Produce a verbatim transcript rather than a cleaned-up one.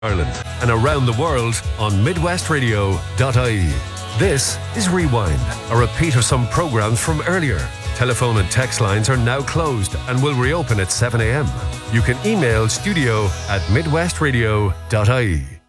Ireland and around the world on midwest radio dot I E. This is Rewind, a repeat of some programmes from earlier. Telephone and text lines are now closed and will reopen at seven a.m. You can email studio at midwest radio dot I E.